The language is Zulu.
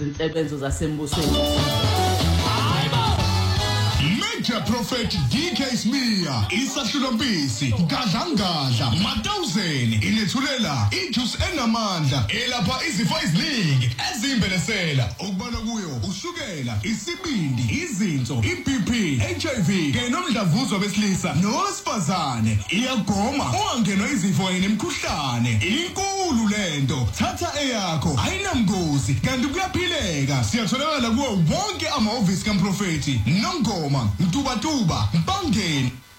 izinsebenzo zasembusweni. Major Prophet DK Smear, isahlulompisi, gadlangadla, Matawuzeni, ilethulela, ijuice enamandla, elapha izifo eziningi, ezimbelesela, okubala kuyo, ushukela, isibindi, izinso, iBP, HIV, kanye nomdlavuzo besilisa, nowesifazane, iyagoma, ungangenwa izifo kanye nemikhuhlane, inkulu lento, thatha eyakho, ayinamgozi, kanti kuyaphileka, siyatholakala kuwo wonke amahhovisi kaMprofeti, Nongoma, Mtubatuba, Mpangeni,